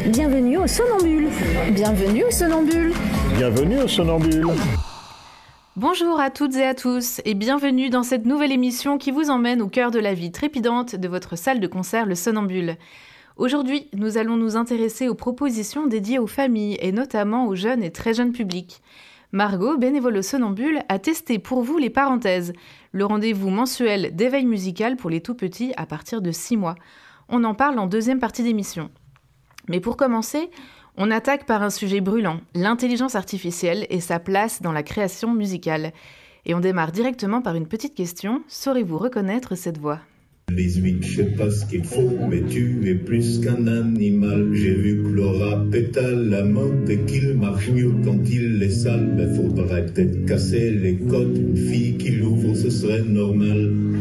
Bienvenue au Somnambule. Bienvenue au Somnambule. Bienvenue au Somnambule. Bonjour à toutes et à tous et bienvenue dans cette nouvelle émission qui vous emmène au cœur de la vie trépidante de votre salle de concert Le Somnambule. Aujourd'hui, nous allons nous intéresser aux propositions dédiées aux familles et notamment aux jeunes et très jeunes publics. Margot, bénévole au Somnambule, a testé pour vous les parenthèses, le rendez-vous mensuel d'éveil musical pour les tout-petits à partir de 6 mois. On en parle en deuxième partie d'émission. Mais pour commencer, on attaque par un sujet brûlant, l'intelligence artificielle et sa place dans la création musicale. Et on démarre directement par une petite question, saurez-vous reconnaître cette voix ? Les huîtres, je sais pas ce qu'il faut, mais tu es plus qu'un animal. J'ai vu que Laura pète à la mode et qu'il marche mieux quand il est sale. Ben faudrait peut-être casser les côtes, une fille qui l'ouvre, ce serait normal.